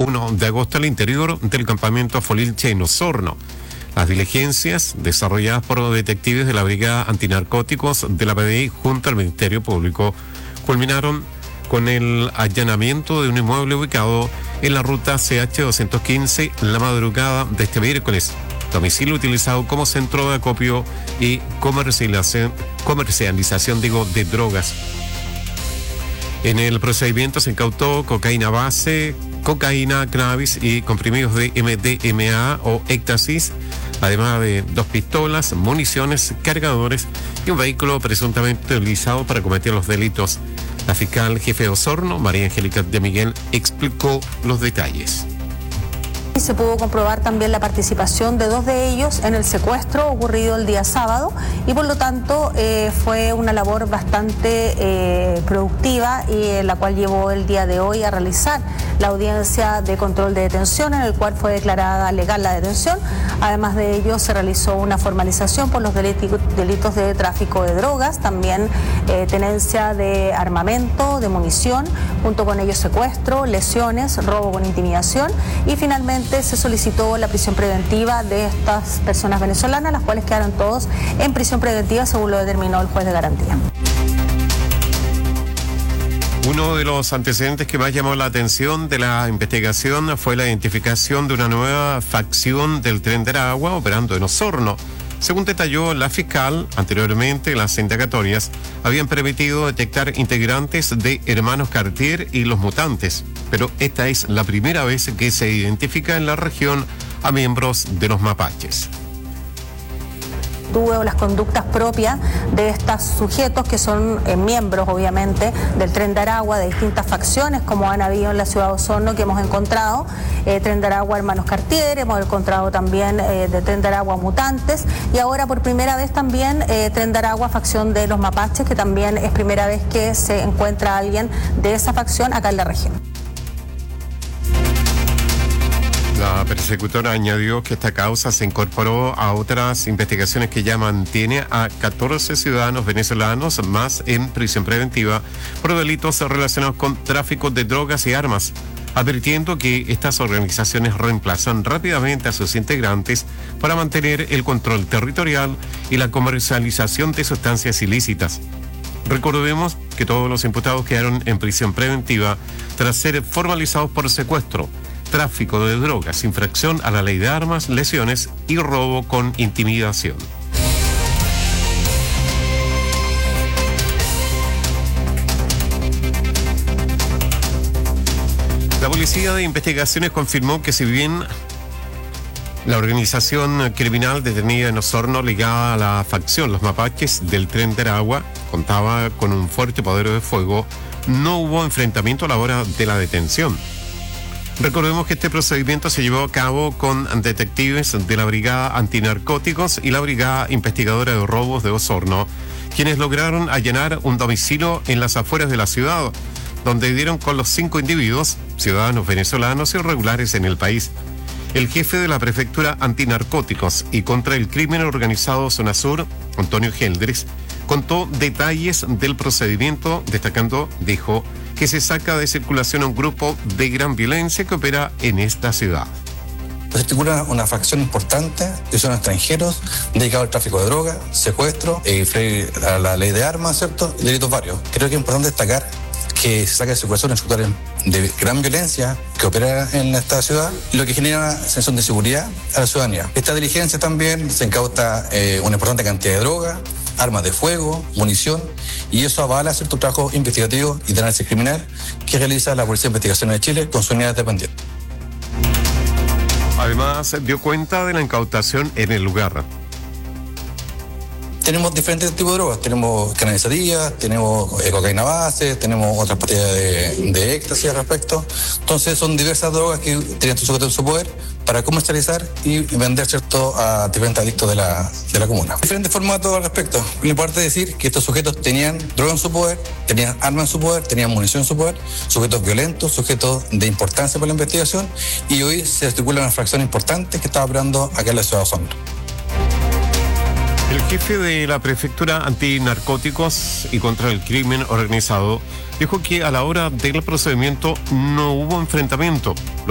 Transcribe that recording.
1 de agosto al interior del campamento Folilche en Osorno. Las diligencias desarrolladas por los detectives de la Brigada Antinarcóticos de la PDI junto al Ministerio Público culminaron con el allanamiento de un inmueble ubicado en la ruta CH215 la madrugada de este miércoles, domicilio utilizado como centro de acopio y comercialización de drogas. En el procedimiento se incautó cocaína base, cocaína, cannabis y comprimidos de MDMA o éxtasis, además de 2 pistolas, municiones, cargadores y un vehículo presuntamente utilizado para cometer los delitos. La fiscal jefe de Osorno, María Angélica de Miguel, explicó los detalles. Se pudo comprobar también la participación de 2 de ellos en el secuestro ocurrido el día sábado y por lo tanto fue una labor bastante productiva y la cual llevó el día de hoy a realizar la audiencia de control de detención en el cual fue declarada legal la detención. Además de ello se realizó una formalización por los delitos de tráfico de drogas, también tenencia de armamento, de munición, junto con ello secuestro, lesiones, robo con intimidación y finalmente se solicitó la prisión preventiva de estas personas venezolanas, las cuales quedaron todos en prisión preventiva según lo determinó el juez de garantía. Uno de los antecedentes que más llamó la atención de la investigación fue la identificación de una nueva facción del Tren de Aragua operando en Osorno. Según detalló la fiscal, anteriormente las indagatorias habían permitido detectar integrantes de Hermanos Cartier y Los Mutantes, pero esta es la primera vez que se identifica en la región a miembros de los mapaches. O las conductas propias de estos sujetos que son miembros obviamente del Tren de Aragua, de distintas facciones como han habido en la ciudad de Osorno que hemos encontrado, Tren de Aragua Hermanos Cartier, hemos encontrado también de Tren de Aragua Mutantes y ahora por primera vez también Tren de Aragua facción de los mapaches, que también es primera vez que se encuentra alguien de esa facción acá en la región. La persecutora añadió que esta causa se incorporó a otras investigaciones que ya mantiene a 14 ciudadanos venezolanos más en prisión preventiva por delitos relacionados con tráfico de drogas y armas, advirtiendo que estas organizaciones reemplazan rápidamente a sus integrantes para mantener el control territorial y la comercialización de sustancias ilícitas. Recordemos que todos los imputados quedaron en prisión preventiva tras ser formalizados por secuestro, tráfico de drogas, infracción a la ley de armas, lesiones y robo con intimidación. La Policía de Investigaciones confirmó que si bien la organización criminal detenida en Osorno ligada a la facción Los Mapaches del Tren de Aragua contaba con un fuerte poder de fuego, no hubo enfrentamiento a la hora de la detención. Recordemos que este procedimiento se llevó a cabo con detectives de la Brigada Antinarcóticos y la Brigada Investigadora de Robos de Osorno, quienes lograron allanar un domicilio en las afueras de la ciudad, donde dieron con los 5 individuos, ciudadanos venezolanos irregulares en el país. El jefe de la Prefectura Antinarcóticos y contra el Crimen Organizado Zona Sur, Antonio Geldres, contó detalles del procedimiento, destacando, dijo, que se saca de circulación un grupo de gran violencia que opera en esta ciudad. Se articula una facción importante que son extranjeros dedicados al tráfico de drogas, secuestro, a la ley de armas, ¿cierto? Y delitos varios. Creo que es importante destacar que se saca de circulación estructuras de gran violencia que opera en esta ciudad, lo que genera una sensación de seguridad a la ciudadanía. Esta diligencia también se incauta una importante cantidad de droga, armas de fuego, munición, y eso avala cierto trabajo investigativo y de análisis criminal que realiza la Policía de Investigaciones de Chile con su unidad dependiente. Además, dio cuenta de la incautación en el lugar. Tenemos diferentes tipos de drogas, tenemos cannabisadillas, tenemos cocaína base, tenemos otras pastillas de éxtasis al respecto. Entonces son diversas drogas que tenían su sujeto en su poder para comercializar y vender, ¿cierto?, a diferentes adictos de la comuna. Diferentes formatos al respecto. Lo importante es decir que estos sujetos tenían droga en su poder, tenían armas en su poder, tenían munición en su poder, sujetos violentos, sujetos de importancia para la investigación, y hoy se articula una fracción importante que estaba operando acá en la ciudad de Osorno. El jefe de la Prefectura Antinarcóticos y contra el Crimen Organizado dijo que a la hora del procedimiento no hubo enfrentamiento.